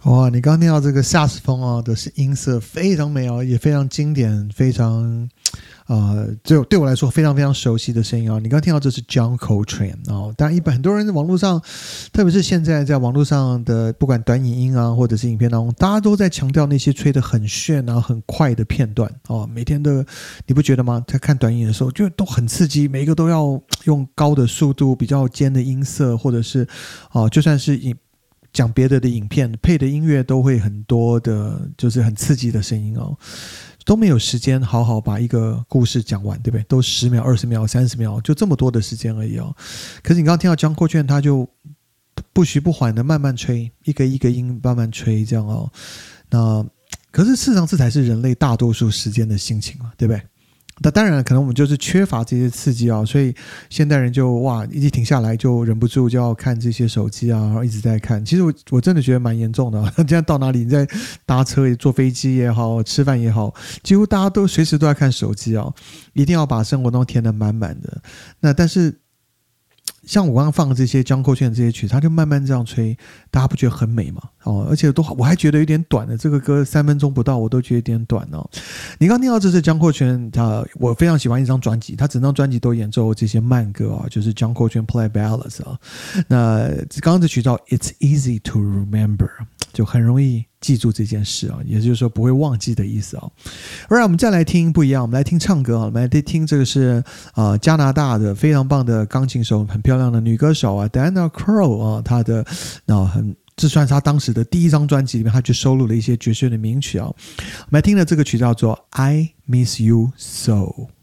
哇，你刚刚听到这个萨斯风啊的是音色非常美哦，也非常经典，非常对我来说非常非常熟悉的声音啊。你刚刚听到这是 John Coltrane 哦，当然很多人在网络上，特别是现在在网络上的不管短影音啊或者是影片当中，大家都在强调那些吹得很炫啊很快的片段哦，每天的你不觉得吗？在看短影的时候就都很刺激，每一个都要用高的速度、比较尖的音色，或者是就算是讲别的影片配的音乐都会很多的，就是很刺激的声音哦，都没有时间好好把一个故事讲完，对不对？都10秒、20秒、30秒，就这么多的时间而已哦。可是你刚刚听到John Coltrane，他就不徐不缓的慢慢吹，一个一个音慢慢吹，这样哦。那可是事实上这才是人类大多数时间的心情嘛，对不对？那当然可能我们就是缺乏这些刺激啊，所以现代人就哇一停下来就忍不住就要看这些手机啊，然后一直在看。其实我真的觉得蛮严重的啊，现在到哪里你在搭车、坐飞机也好、吃饭也好，几乎大家都随时都在看手机啊，一定要把生活中填得满满的。那但是像我刚刚放的这些John Coltrane这些曲，他就慢慢这样吹，大家不觉得很美吗？而且我还觉得有点短的，这个歌3分钟不到，我都觉得有点短哦。你刚听到这是John Coltrane，我非常喜欢一张专辑，他整张专辑都演奏这些慢歌啊，就是 John Coltrane Play Ballads 啊。那刚刚这曲叫 It's Easy to Remember， 就很容易记住这件事啊，也就是说不会忘记的意思啊。Alright， 我们再来听不一样，我们来听唱歌啊，我们来听这个是加拿大的非常棒的钢琴手，很漂亮的女歌手啊 Diana Krall 啊，她的这算是她当时的第一张专辑里面，她就收录了一些爵士的名曲啊。我们来听的这个曲叫做 I Miss You So。